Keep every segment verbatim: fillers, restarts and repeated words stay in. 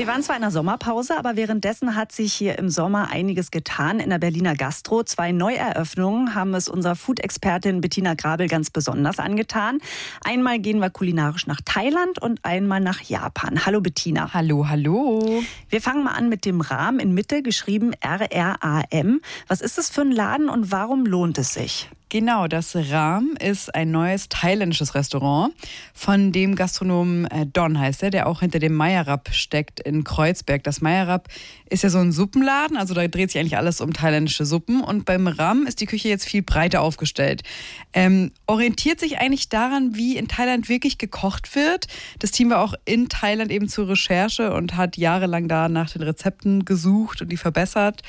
Wir waren zwar in der Sommerpause, aber währenddessen hat sich hier im Sommer einiges getan in der Berliner Gastro. Zwei Neueröffnungen haben es unserer Food-Expertin Bettina Grabel ganz besonders angetan. Einmal gehen wir kulinarisch nach Thailand und einmal nach Japan. Hallo Bettina. Hallo, hallo. Wir fangen mal an mit dem Ram in Mitte, geschrieben R R A M. Was ist es für ein Laden und warum lohnt es sich? Genau, das Ram ist ein neues thailändisches Restaurant von dem Gastronomen Don heißt er, der auch hinter dem Meyerab steckt in Kreuzberg. Das Meyerab ist ja so ein Suppenladen, also da dreht sich eigentlich alles um thailändische Suppen. Und beim Ram ist die Küche jetzt viel breiter aufgestellt. Ähm, orientiert sich eigentlich daran, wie in Thailand wirklich gekocht wird. Das Team war auch in Thailand eben zur Recherche und hat jahrelang da nach den Rezepten gesucht und die verbessert.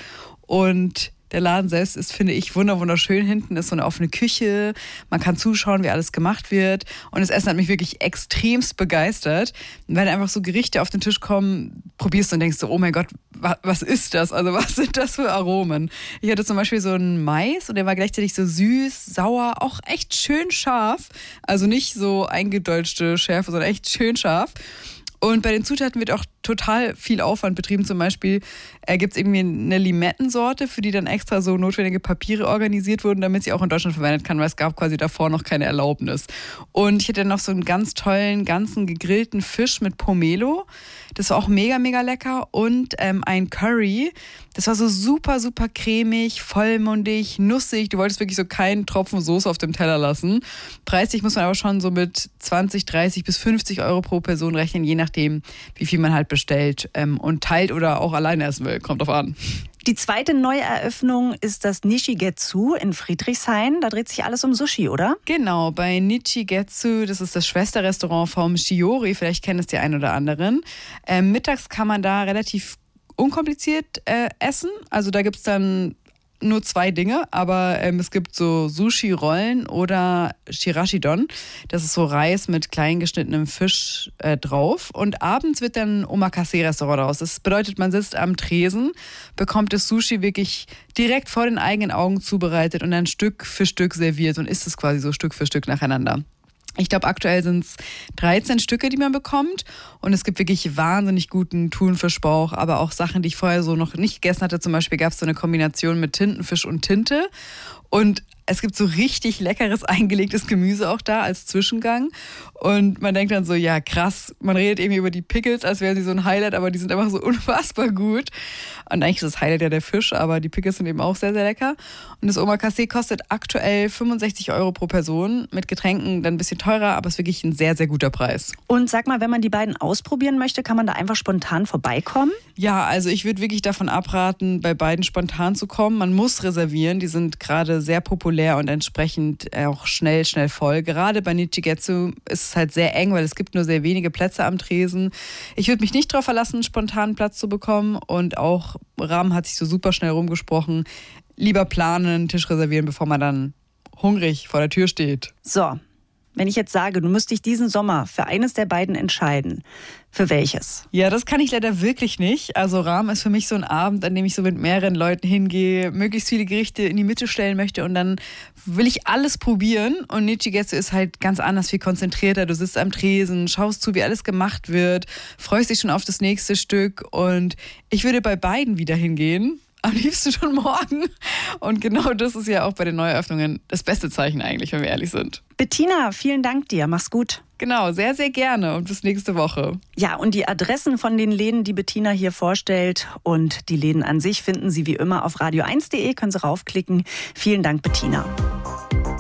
Und der Laden selbst ist, finde ich, wunderschön. Hinten ist so eine offene Küche. Man kann zuschauen, wie alles gemacht wird. Und das Essen hat mich wirklich extremst begeistert. Und wenn einfach so Gerichte auf den Tisch kommen, probierst du und denkst so, oh mein Gott, was ist das? Also was sind das für Aromen? Ich hatte zum Beispiel so einen Mais und der war gleichzeitig so süß, sauer, auch echt schön scharf. Also nicht so eingedeutschte Schärfe, sondern echt schön scharf. Und bei den Zutaten wird auch total viel Aufwand betrieben. Zum Beispiel äh, gibt es irgendwie eine Limettensorte, für die dann extra so notwendige Papiere organisiert wurden, damit sie auch in Deutschland verwendet kann, weil es gab quasi davor noch keine Erlaubnis. Und ich hatte dann noch so einen ganz tollen, ganzen gegrillten Fisch mit Pomelo. Das war auch mega, mega lecker. Und ähm, ein Curry. Das war so super, super cremig, vollmundig, nussig. Du wolltest wirklich so keinen Tropfen Soße auf dem Teller lassen. Preislich muss man aber schon so mit zwanzig, dreißig bis fünfzig Euro pro Person rechnen, je nachdem, wie viel man halt bestellt ähm, und teilt oder auch alleine essen will. Kommt drauf an. Die zweite Neueröffnung ist das Nishigetsu in Friedrichshain. Da dreht sich alles um Sushi, oder? Genau, bei Nichigetsu, das ist das Schwesterrestaurant vom Shiori, vielleicht kennen es die einen oder anderen. Ähm, mittags kann man da relativ unkompliziert äh, essen. Also da gibt es dann nur zwei Dinge, aber ähm, es gibt so Sushi-Rollen oder Shirashidon. Das ist so Reis mit klein geschnittenem Fisch äh, drauf. Und abends wird dann ein Omakase-Restaurant raus. Das bedeutet, man sitzt am Tresen, bekommt das Sushi wirklich direkt vor den eigenen Augen zubereitet und dann Stück für Stück serviert und isst es quasi so Stück für Stück nacheinander. Ich glaube, aktuell sind es dreizehn Stücke, die man bekommt. Und es gibt wirklich wahnsinnig guten Thunfischbauch, aber auch Sachen, die ich vorher so noch nicht gegessen hatte. Zum Beispiel gab es so eine Kombination mit Tintenfisch und Tinte. Und es gibt so richtig leckeres eingelegtes Gemüse auch da als Zwischengang. Und man denkt dann so, ja krass, man redet irgendwie über die Pickles, als wären sie so ein Highlight, aber die sind einfach so unfassbar gut. Und eigentlich ist das Highlight ja der Fisch, aber die Pickles sind eben auch sehr, sehr lecker. Und das Omakase kostet aktuell fünfundsechzig Euro pro Person, mit Getränken dann ein bisschen teurer, aber ist wirklich ein sehr, sehr guter Preis. Und sag mal, wenn man die beiden ausprobieren möchte, kann man da einfach spontan vorbeikommen? Ja, also ich würde wirklich davon abraten, bei beiden spontan zu kommen. Man muss reservieren, die sind gerade sehr populär und entsprechend auch schnell, schnell voll. Gerade bei Nichigetsu ist es halt sehr eng, weil es gibt nur sehr wenige Plätze am Tresen. Ich würde mich nicht darauf verlassen, spontan einen Platz zu bekommen. Und auch Ram hat sich so super schnell rumgesprochen. Lieber planen, Tisch reservieren, bevor man dann hungrig vor der Tür steht. So, wenn ich jetzt sage, du müsst dich diesen Sommer für eines der beiden entscheiden, für welches? Ja, das kann ich leider wirklich nicht. Also Ram ist für mich so ein Abend, an dem ich so mit mehreren Leuten hingehe, möglichst viele Gerichte in die Mitte stellen möchte und dann will ich alles probieren. Und Nichigetsu ist halt ganz anders, viel konzentrierter. Du sitzt am Tresen, schaust zu, wie alles gemacht wird, freust dich schon auf das nächste Stück. Und ich würde bei beiden wieder hingehen. Am liebsten schon morgen. Und genau das ist ja auch bei den Neueröffnungen das beste Zeichen eigentlich, wenn wir ehrlich sind. Bettina, vielen Dank dir. Mach's gut. Genau, sehr, sehr gerne und bis nächste Woche. Ja, und die Adressen von den Läden, die Bettina hier vorstellt und die Läden an sich finden Sie wie immer auf radio eins punkt de, können Sie raufklicken. Vielen Dank, Bettina.